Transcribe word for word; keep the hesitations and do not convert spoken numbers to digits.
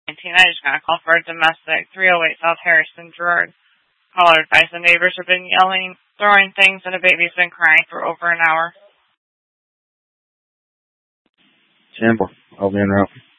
nineteen. I just got a call for a domestic. three oh eight South Harrison, Gerard. Caller advice: the neighbors have been yelling, throwing things, and a baby's been crying for over an hour. ten four. I'll be en route.